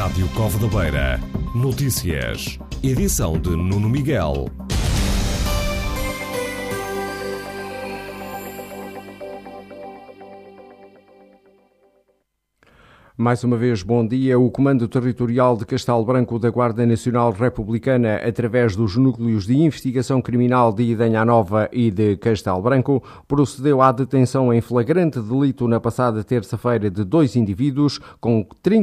Rádio Cova da Beira. Notícias. Edição de Nuno Miguel. Mais uma vez, bom dia. O Comando Territorial de Castelo Branco da Guarda Nacional Republicana, através dos núcleos de investigação criminal de Idenha Nova e de Castelo Branco, procedeu à detenção em flagrante delito na passada terça-feira de 2 indivíduos com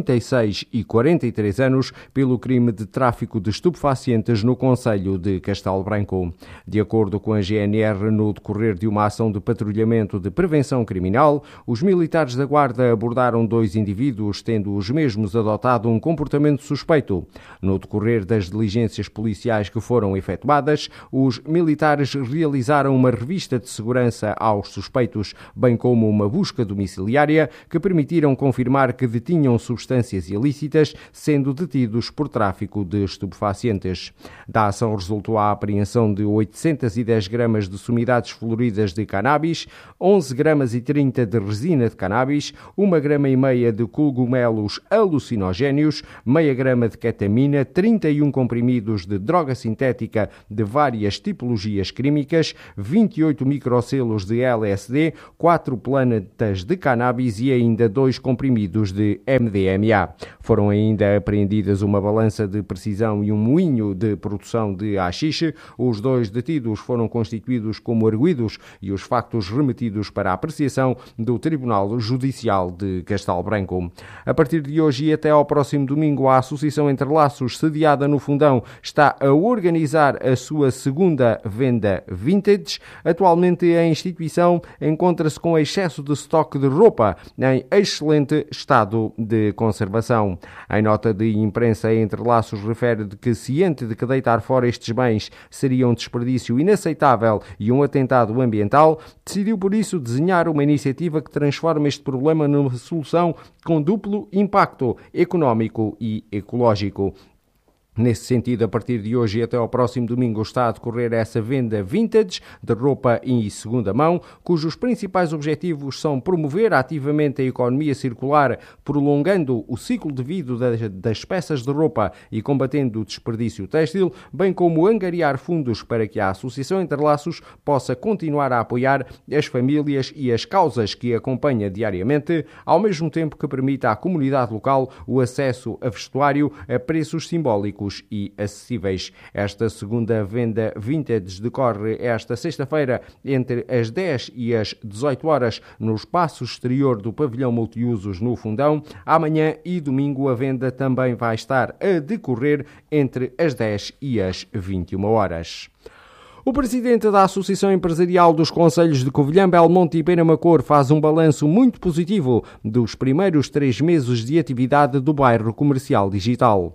36 e 43 anos pelo crime de tráfico de estupefacientes no concelho de Castelo Branco. De acordo com a GNR, no decorrer de uma ação de patrulhamento de prevenção criminal, os militares da Guarda abordaram 2 indivíduos, tendo os mesmos adotado um comportamento suspeito. No decorrer das diligências policiais que foram efetuadas, os militares realizaram uma revista de segurança aos suspeitos, bem como uma busca domiciliária que permitiram confirmar que detinham substâncias ilícitas, sendo detidos por tráfico de estupefacientes. Da ação resultou a apreensão de 810 gramas de sumidades floridas de cannabis, 11 gramas e 30 de resina de cannabis, 1 grama e meia de cogumelos alucinogénios, meia grama de ketamina, 31 comprimidos de droga sintética de várias tipologias químicas, 28 microselos de LSD, 4 plantas de cannabis e ainda 2 comprimidos de MDMA. Foram ainda apreendidas uma balança de precisão e um moinho de produção de haxixe. Os 2 detidos foram constituídos como arguidos e os factos remetidos para a apreciação do Tribunal Judicial de Castelo Branco. A partir de hoje e até ao próximo domingo, a Associação Entrelaços, sediada no Fundão, está a organizar a sua segunda venda vintage. Atualmente, a instituição encontra-se com excesso de estoque de roupa em excelente estado de conservação. Em nota de imprensa, a Entrelaços refere que, ciente de que deitar fora estes bens seria um desperdício inaceitável e um atentado ambiental, decidiu por isso desenhar uma iniciativa que transforma este problema numa solução com duplo impacto económico e ecológico. Nesse sentido, a partir de hoje e até ao próximo domingo está a decorrer essa venda vintage de roupa em segunda mão, cujos principais objetivos são promover ativamente a economia circular, prolongando o ciclo de vida das peças de roupa e combatendo o desperdício têxtil, bem como angariar fundos para que a Associação Entrelaços possa continuar a apoiar as famílias e as causas que acompanha diariamente, ao mesmo tempo que permita à comunidade local o acesso a vestuário a preços simbólicos e acessíveis. Esta segunda venda vintage decorre esta sexta-feira entre as 10 e as 18 horas no espaço exterior do pavilhão multiusos no Fundão. Amanhã e domingo a venda também vai estar a decorrer entre as 10 e as 21 horas. O presidente da Associação Empresarial dos Concelhos de Covilhã, Belmonte e Penamacor faz um balanço muito positivo dos primeiros 3 meses de atividade do bairro comercial digital.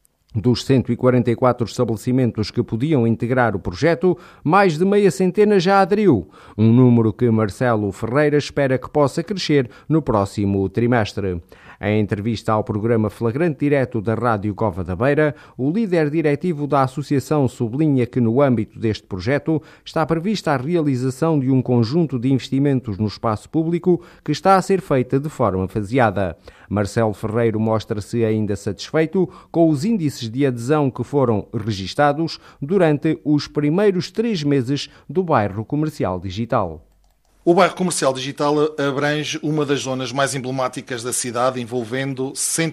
Dos 144 estabelecimentos que podiam integrar o projeto, mais de meia centena já aderiu, um número que Marcelo Ferreira espera que possa crescer no próximo trimestre. Em entrevista ao programa Flagrante Direto da Rádio Cova da Beira, o líder diretivo da associação sublinha que no âmbito deste projeto está prevista a realização de um conjunto de investimentos no espaço público que está a ser feita de forma faseada. Marcelo Ferreira mostra-se ainda satisfeito com os índices de adesão que foram registados durante os primeiros 3 meses do bairro comercial digital. O bairro comercial digital abrange uma das zonas mais emblemáticas da cidade, envolvendo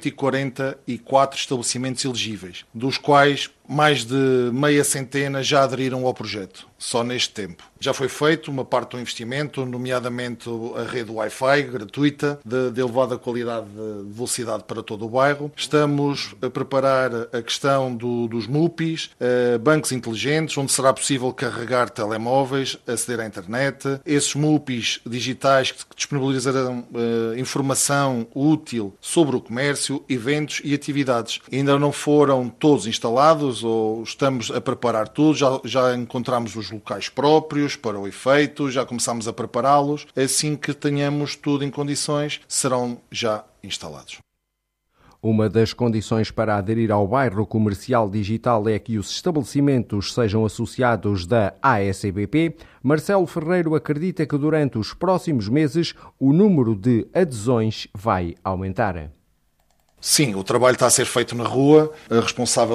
144 estabelecimentos elegíveis, dos quais mais de meia centena já aderiram ao projeto, só neste tempo. Já foi feito uma parte do investimento, nomeadamente a rede Wi-Fi gratuita, de elevada qualidade de velocidade para todo o bairro. Estamos a preparar a questão dos MUPIs, bancos inteligentes, onde será possível carregar telemóveis, aceder à internet. Esses MUPIs digitais que disponibilizarão informação útil sobre o comércio, eventos e atividades. Ainda não foram todos instalados, ou estamos a preparar tudo, já encontramos os locais próprios para o efeito, já começamos a prepará-los. Assim que tenhamos tudo em condições, serão já instalados. Uma das condições para aderir ao bairro comercial digital é que os estabelecimentos sejam associados da ASBP. Marcelo Ferreiro acredita que durante os próximos meses o número de adesões vai aumentar. Sim, o trabalho está a ser feito na rua. A responsável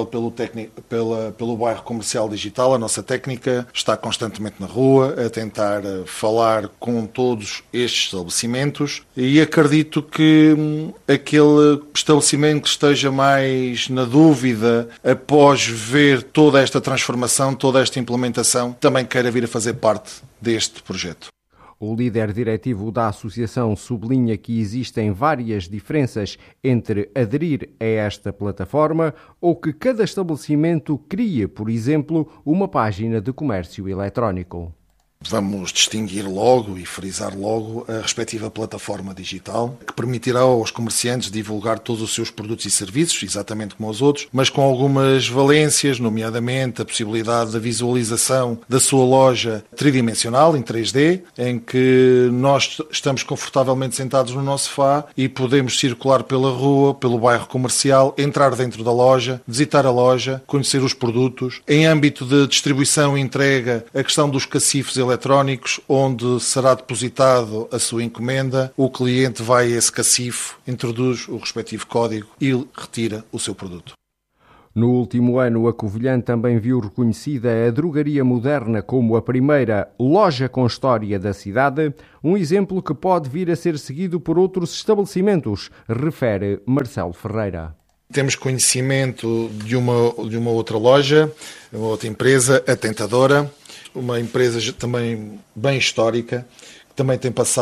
pelo bairro comercial digital, a nossa técnica, está constantemente na rua a tentar falar com todos estes estabelecimentos e acredito que aquele estabelecimento que esteja mais na dúvida após ver toda esta transformação, toda esta implementação, também queira vir a fazer parte deste projeto. O líder diretivo da associação sublinha que existem várias diferenças entre aderir a esta plataforma ou que cada estabelecimento cria, por exemplo, uma página de comércio eletrónico. Vamos distinguir logo e frisar logo a respectiva plataforma digital, que permitirá aos comerciantes divulgar todos os seus produtos e serviços, exatamente como os outros, mas com algumas valências, nomeadamente a possibilidade da visualização da sua loja tridimensional, em 3D, em que nós estamos confortavelmente sentados no nosso sofá e podemos circular pela rua, pelo bairro comercial, entrar dentro da loja, visitar a loja, conhecer os produtos. Em âmbito de distribuição e entrega, a questão dos cacifes eletrónicos, onde será depositado a sua encomenda, o cliente vai a esse cacifo, introduz o respectivo código e retira o seu produto. No último ano, a Covilhã também viu reconhecida a Drogaria Moderna como a primeira loja com história da cidade, um exemplo que pode vir a ser seguido por outros estabelecimentos, refere Marcelo Ferreira. Temos conhecimento de uma outra loja, uma outra empresa, a Tentadora, uma empresa também bem histórica, que também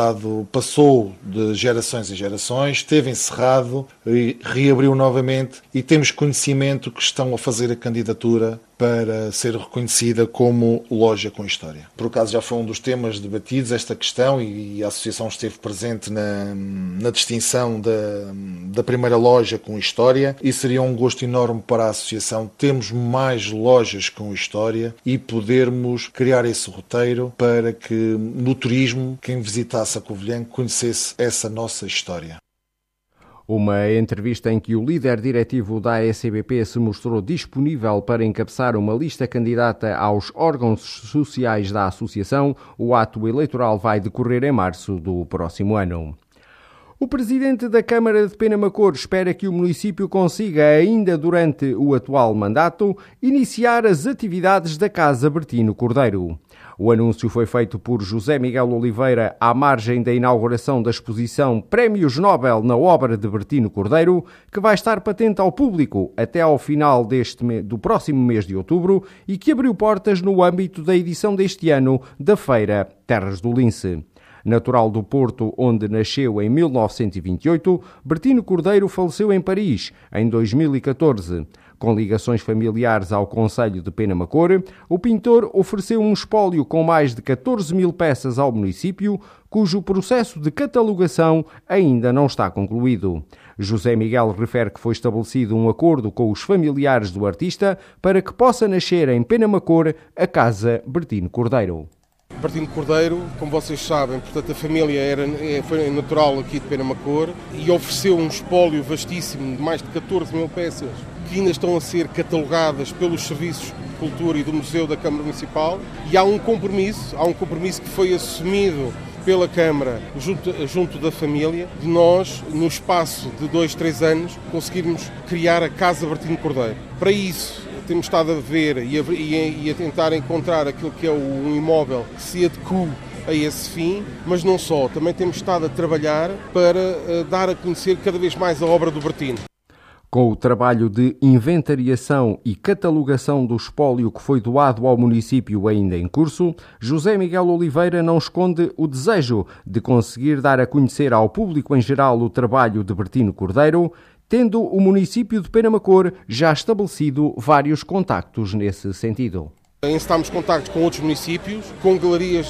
passou de gerações em gerações, esteve encerrado e reabriu novamente, e temos conhecimento que estão a fazer a candidatura para ser reconhecida como loja com história. Por acaso já foi um dos temas debatidos esta questão e a associação esteve presente na distinção da primeira loja com história, e seria um gosto enorme para a associação termos mais lojas com história e podermos criar esse roteiro para que no turismo quem visitasse a Covilhã conhecesse essa nossa história. Uma entrevista em que o líder diretivo da ASBP se mostrou disponível para encabeçar uma lista candidata aos órgãos sociais da associação. O ato eleitoral vai decorrer em março do próximo ano. O presidente da Câmara de Penamacor espera que o município consiga, ainda durante o atual mandato, iniciar as atividades da Casa Bertino Cordeiro. O anúncio foi feito por José Miguel Oliveira à margem da inauguração da exposição Prémios Nobel na obra de Bertino Cordeiro, que vai estar patente ao público até ao final do próximo mês de outubro e que abriu portas no âmbito da edição deste ano da Feira Terras do Lince. Natural do Porto, onde nasceu em 1928, Bertino Cordeiro faleceu em Paris em 2014. Com ligações familiares ao concelho de Penamacor, o pintor ofereceu um espólio com mais de 14 mil peças ao município, cujo processo de catalogação ainda não está concluído. José Miguel refere que foi estabelecido um acordo com os familiares do artista para que possa nascer em Penamacor a Casa Bertino Cordeiro. Bertino Cordeiro, como vocês sabem, portanto a família foi natural aqui de Penamacor e ofereceu um espólio vastíssimo de mais de 14 mil peças que ainda estão a ser catalogadas pelos serviços de cultura e do Museu da Câmara Municipal, e há um compromisso que foi assumido pela Câmara junto da família, de nós, no espaço de 2-3 anos, conseguirmos criar a Casa Bertino Cordeiro. Para isso, temos estado a ver e a tentar encontrar aquilo que é um imóvel que se adeque a esse fim, mas não só, também temos estado a trabalhar para dar a conhecer cada vez mais a obra do Bertino. Com o trabalho de inventariação e catalogação do espólio que foi doado ao município ainda em curso, José Miguel Oliveira não esconde o desejo de conseguir dar a conhecer ao público em geral o trabalho de Bertino Cordeiro, tendo o município de Penamacor já estabelecido vários contactos nesse sentido. Encetámos contactos com outros municípios, com galerias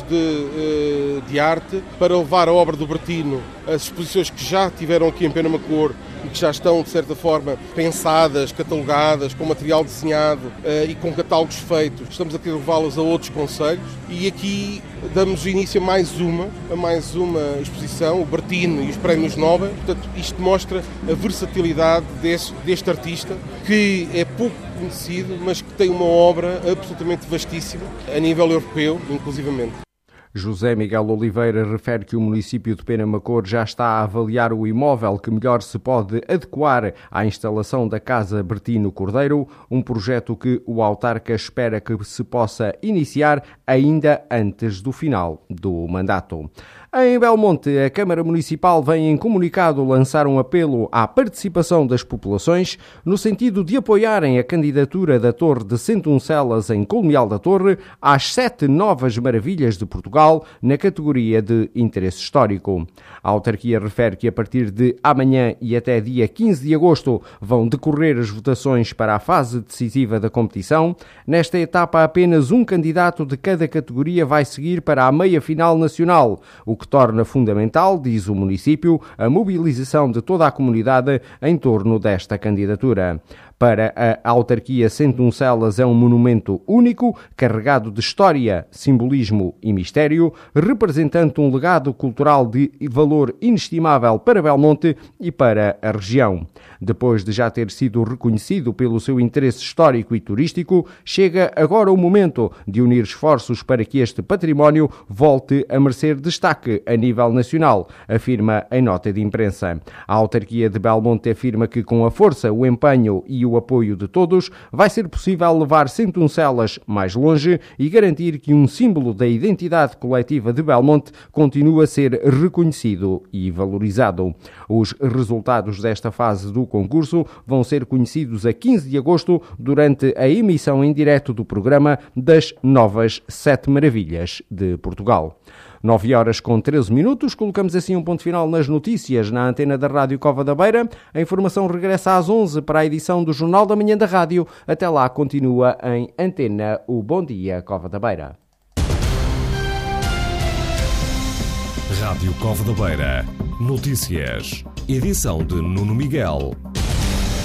de arte, para levar a obra do Bertino, as exposições que já tiveram aqui em Penamacor e que já estão, de certa forma, pensadas, catalogadas, com material desenhado e com catálogos feitos. Estamos a querer levá-las a outros concelhos e aqui damos início a mais uma exposição, o Bertino e os Prémios Nobel. Portanto, isto mostra a versatilidade deste artista, que é pouco conhecido, mas que tem uma obra absolutamente vastíssima, a nível europeu, inclusivamente. José Miguel Oliveira refere que o município de Penamacor já está a avaliar o imóvel que melhor se pode adequar à instalação da Casa Bertino Cordeiro, um projeto que o autarca espera que se possa iniciar ainda antes do final do mandato. Em Belmonte, a Câmara Municipal vem em comunicado lançar um apelo à participação das populações no sentido de apoiarem a candidatura da Torre de 101 Celas em Colmeal da Torre às 7 novas maravilhas de Portugal na categoria de interesse histórico. A autarquia refere que a partir de amanhã e até dia 15 de agosto vão decorrer as votações para a fase decisiva da competição. Nesta etapa, apenas um candidato de cada categoria vai seguir para a meia-final nacional, o que torna fundamental, diz o município, a mobilização de toda a comunidade em torno desta candidatura. Para a autarquia, 101 Celas é um monumento único, carregado de história, simbolismo e mistério, representando um legado cultural de valor inestimável para Belmonte e para a região. Depois de já ter sido reconhecido pelo seu interesse histórico e turístico, chega agora o momento de unir esforços para que este património volte a merecer destaque a nível nacional, afirma em nota de imprensa. A autarquia de Belmonte afirma que com a força, o empenho e o apoio de todos, vai ser possível levar 101 Celas mais longe e garantir que um símbolo da identidade coletiva de Belmonte continua a ser reconhecido e valorizado. Os resultados desta fase do concurso vão ser conhecidos a 15 de agosto durante a emissão em direto do programa das Novas 7 Maravilhas de Portugal. 9h13, colocamos assim um ponto final nas notícias na antena da Rádio Cova da Beira. A informação regressa às 11 para a edição do Jornal da Manhã da Rádio. Até lá, continua em antena o Bom Dia Cova da Beira. Rádio Cova da Beira. Notícias. Edição de Nuno Miguel.